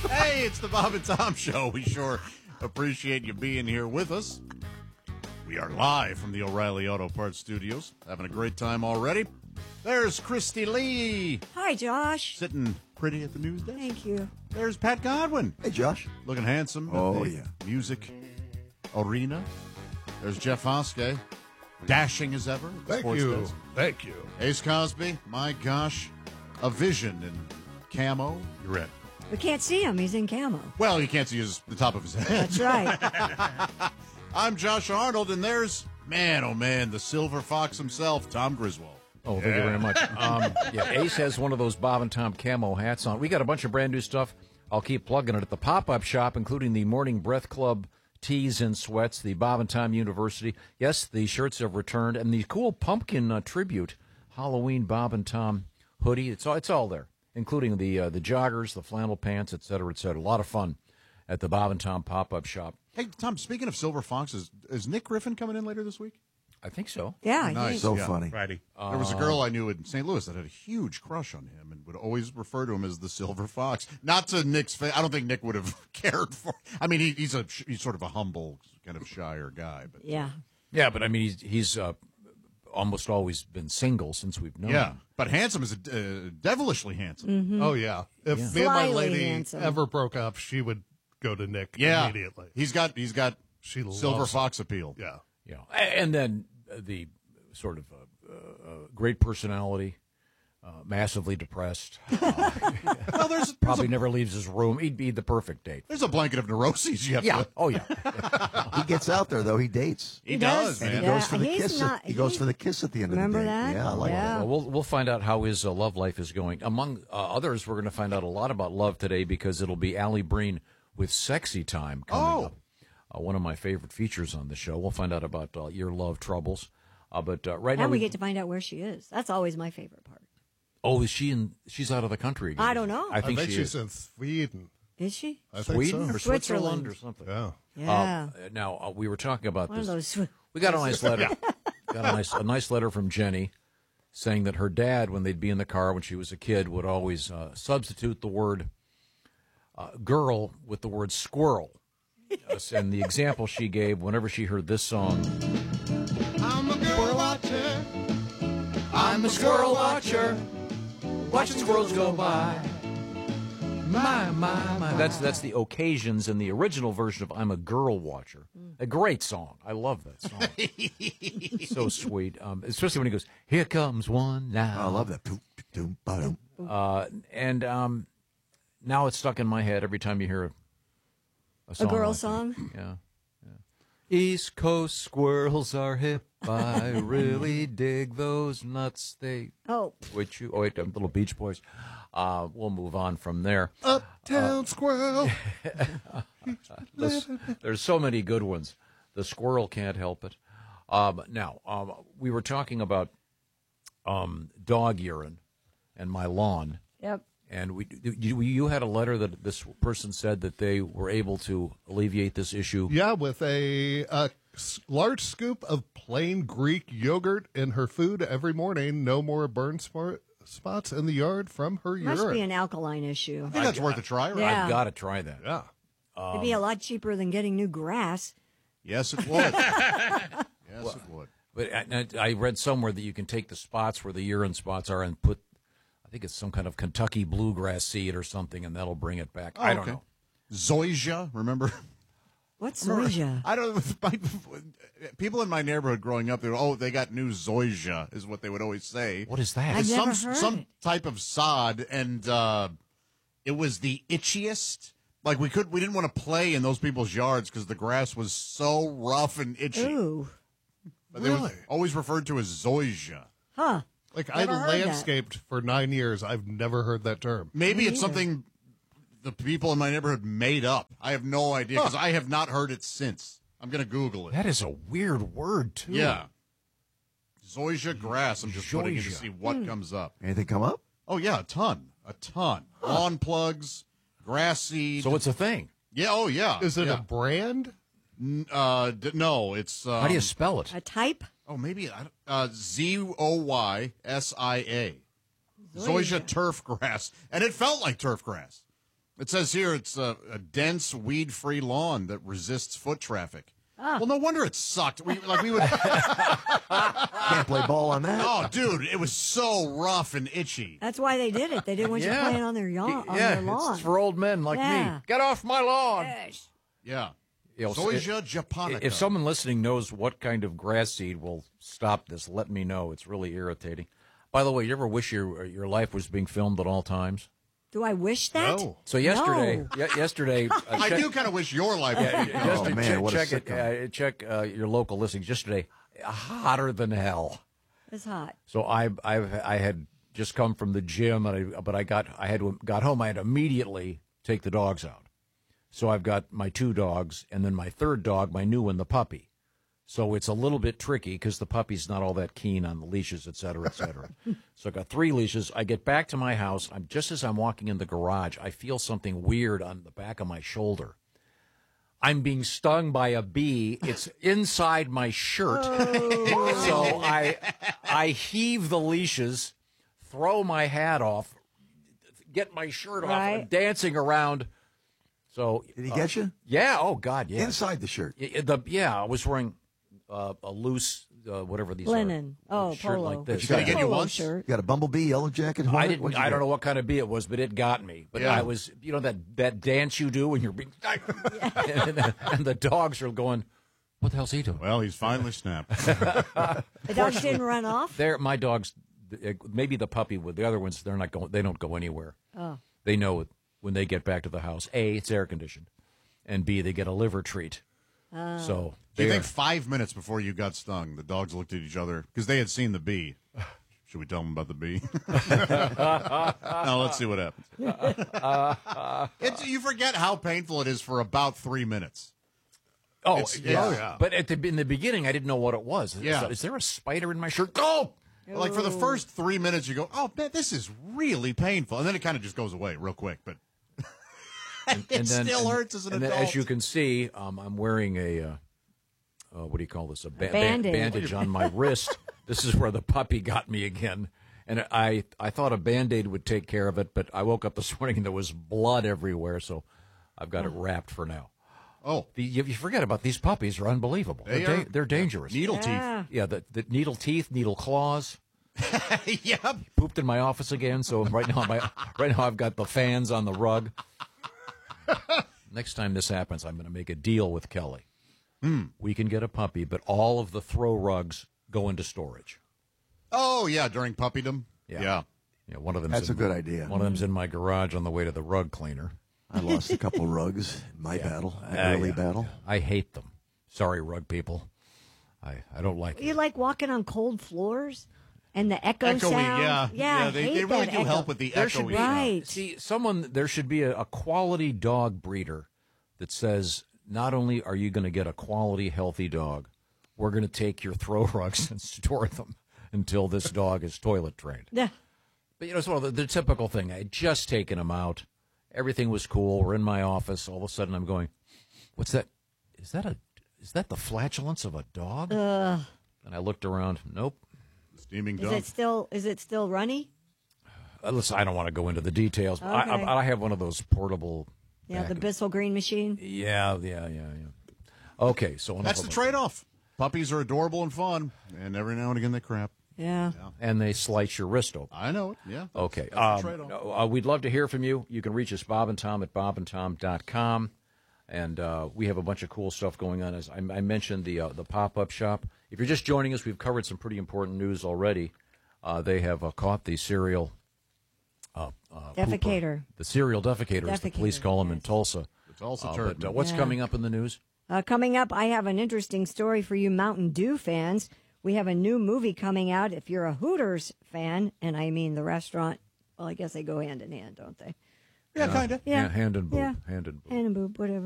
Hey, it's the Bob and Tom Show. We sure appreciate you being here with us. We are live from the O'Reilly Auto Parts Studios. Having a great time already. There's Christy Lee. Hi, Josh. Sitting pretty at the news desk. Thank you. There's Pat Godwin. Hey, Josh. Looking handsome. Oh, at the yeah. Music arena. There's Jeff Hoske. Dashing as ever. at the Thank sports you. desk. Thank you. Ace Cosby. My gosh. A vision in camo. You're in. We can't see him. He's in camo. Well, you can't see the top of his head. That's right. I'm Josh Arnold, and there's, man, oh man, the silver fox himself, Tom Griswold. Oh, thank you very much. Ace has one of those Bob and Tom camo hats on. We got a bunch of brand new stuff. I'll keep plugging it at the pop-up shop, including the Morning Breath Club tees and sweats, the Bob and Tom University. Yes, the shirts have returned, and the cool pumpkin tribute Halloween Bob and Tom hoodie. It's all there, including the joggers, the flannel pants, et cetera, et cetera. A lot of fun at the Bob and Tom pop-up shop. Hey, Tom, speaking of silver foxes, is Nick Griffin coming in later this week? I think so. Yeah, I Nice. think. So Yeah. funny. Friday. There was a girl I knew in St. Louis that had a huge crush on him and would always refer to him as the silver fox. Not to Nick's face. I don't think Nick would have cared for. I mean, he's sort of a humble, kind of shyer guy. But Yeah. Yeah, but I mean, he's almost always been single since we've known yeah, him. but handsome is devilishly handsome. Oh, yeah. If me and my Slyly lady handsome. ever broke up, she would go to Nick Yeah, immediately. He's got She loves silver him. fox appeal. Yeah. Yeah, and then the sort of great personality, massively depressed, Well, there's probably never leaves his room. He'd be the perfect date. There's a blanket of neuroses you have Yeah. to. Oh, yeah. He gets out there, though. He dates. He does, And man. he goes for the He's kiss. not- He goes for the kiss at the end Remember of the day. that? Yeah, I like Yeah. that. Well, we'll find out how his love life is going. Among others, we're going to find out a lot about love today because it'll be Allie Breen with Sexy Time coming up. One of my favorite features on the show. We'll find out about your love troubles. But right now, And we get to find out where she is. That's always my favorite part. Oh, is she in? She's out of the country again. I don't know. I think I bet she she's is. in Sweden. Is she? I think Sweden so. or Switzerland. Switzerland or something. Yeah. Yeah. Now we were talking about One of this. those. We got a nice letter. Got a nice letter from Jenny, saying that her dad, when they'd be in the car when she was a kid, would always substitute the word "girl" with the word "squirrel." And the example she gave whenever she heard this song. I'm a girl watcher. I'm a squirrel watcher, watching squirrels go by. My. That's the occasions in the original version of "I'm a Girl Watcher." A great song. I love that song. So sweet, especially when he goes, "Here comes one now." I love that. Boom, boom, ba-dum. And now it's stuck in my head every time you hear a song. girl like that. song? Yeah. East Coast squirrels are hip. I really dig those nuts. They Oh, wait, little Beach Boys. We'll move on from there. Uptown squirrel. There's so many good ones. The squirrel can't help it. Now, we were talking about dog urine and my lawn. yep. And you had a letter that this person said that they were able to alleviate this issue. Yeah, with a large scoop of plain Greek yogurt in her food every morning. No more burn spots in the yard from her Must be urine. an alkaline issue. I think that's worth a try, right? Yeah. I've got to try that. Yeah. It'd be a lot cheaper than getting new grass. Yes, it would. Yes, it would. But I read somewhere that you can take the spots where the urine spots are and put, I think it's some kind of Kentucky bluegrass seed or something, and that'll bring it back. I don't okay. know. Zoysia, remember? What's Remember, Zoysia? I don't. People in my neighborhood growing up, they got new Zoysia, is what they would always say. What is that? I've It's never some heard some it. type of sod, and it was the itchiest. Like we didn't want to play in those people's yards because the grass was so rough and itchy. Ooh. But they was Really? always referred to as Zoysia. Huh. Like, Never I heard that. landscaped for 9 years. I've never heard that term. Maybe Me it's either. something the people in my neighborhood made up. I have no idea because I have not heard it since. I'm going to Google it. That is a weird word, too. Yeah. Zoysia grass. I'm just putting it to Zoysia. see what comes up. Anything come up? Oh, yeah, a ton. Lawn plugs, grass seed. So it's a thing. Yeah, oh, yeah. Is it yeah. a brand? No, it's... How do you spell it? A type? Oh, maybe Zoysia. Zoysia turf grass. And it felt like turf grass. It says here it's a dense, weed-free lawn that resists foot traffic. Well, no wonder it sucked. We would. Can't play ball on that. Oh, dude, it was so rough and itchy. That's why they did it. They didn't want you playing on their their lawn. It's for old men like me. Get off my lawn. Yes. Yeah. You know, Zoysia japonica. if someone listening knows what kind of grass seed will stop this, let me know. It's really irritating. By the way, you ever wish your life was being filmed at all times? Do I wish that? No. So yesterday, No. yesterday, I do kind of wish your life. Oh, man, what a check sitcom. check your local listings. Yesterday, hotter than hell. It's hot. So I had just come from the gym, but I got home. I had to immediately take the dogs out. So I've got my 2 dogs, and then my 3rd dog, my new one, the puppy. So it's a little bit tricky because the puppy's not all that keen on the leashes, et cetera, et cetera. So I got 3 leashes. I get back to my house. Just as I'm walking in the garage, I feel something weird on the back of my shoulder. I'm being stung by a bee. It's inside my shirt. So I heave the leashes, throw my hat off, get my shirt off, and I'm dancing around. So Did he get you? Yeah. Oh God. Yeah. Inside the shirt. I was wearing a loose whatever these Linen. are. Oh, shirt polo. like this. Did he get you Polo once? shirt. You got a bumblebee yellow jacket? I Hornet? didn't. What'd you I don't get? know what kind of bee it was, but it got me. But Yeah. I was, that dance you do when you're being, and the dogs are going, "What the hell's he doing?" Well, he's finally snapped. The dogs didn't run off? My dogs, maybe the puppy would. The other ones, they're not going. They don't go anywhere. Oh. They know when they get back to the house. A, it's air conditioned, and B, they get a liver treat. So Do you they think are- 5 minutes before you got stung, the dogs looked at each other because they had seen the bee? Should we tell them about the bee? No, let's see what happens. You forget how painful it is for about 3 minutes. Oh, It's- yeah. oh, yeah. But in the beginning, I didn't know what it was. Yeah. Is there a spider in my shirt? Go! Like for the first 3 minutes, you go, "Oh man, this is really painful," and then it kind of just goes away real quick. But it still hurts as an and adult. then, as you can see, I'm wearing a what do you call this? A Bandage. bandage on my wrist. This is where the puppy got me again. And I thought a Band-Aid would take care of it, but I woke up this morning and there was blood everywhere, so I've got it wrapped for now. Oh, You forget about these puppies; are unbelievable. They're dangerous. needle Yeah. the needle teeth, needle claws. teeth. Yep. Pooped in my office again, so right now I've got the fans on the rug. Next time this happens, I'm going to make a deal with Kelly. We can get a puppy, but all of the throw rugs go into storage. Oh yeah, during puppydom. Yeah. Yeah, one of them. That's a good idea. One of them's in my garage on the way to the rug cleaner. I lost a couple rugs in my battle, my early battle. I hate them. Sorry, rug people. I don't like You them. like walking on cold floors? And the echo Echoey, sound? yeah. I They hate really that do echo. help with the There should echoey be sound. Right. See, there should be a quality dog breeder that says not only are you going to get a quality, healthy dog, we're going to take your throw rugs and store them until this dog is toilet trained. Yeah. But it's one of the typical thing. I had just taken him out. Everything was cool. We're in my office. All of a sudden, I'm going, "What's that? Is that the flatulence of a dog?" And I looked around. Nope. Steaming Is dump. it still runny? Listen, I don't want to go into the details. But Okay. I have one of those portable. Yeah, the Bissell Green machine. Yeah. Okay, so enough That's the about trade-off. Puppies are adorable and fun, and every now and again they crap. Yeah. that. And they slice your wrist open. I know it. Yeah. Okay. That's the trade-off. We'd love to hear from you. You can reach us, Bob and Tom, at bobandtom.com. And we have a bunch of cool stuff going on. As I mentioned, the pop-up shop. If you're just joining us, we've covered some pretty important news already. They have caught the serial Defecator. the serial defecator, as the police Defecator, call him in yes. Tulsa. It's also But turd. what's Yeah. coming up in the news? Coming up, I have an interesting story for you Mountain Dew fans. We have a new movie coming out. If you're a Hooters fan, and I mean the restaurant, well, I guess they go hand in hand, don't they? Yeah, kind of. Yeah. Hand and boob. Yeah. Hand and boob. Hand and boob, whatever.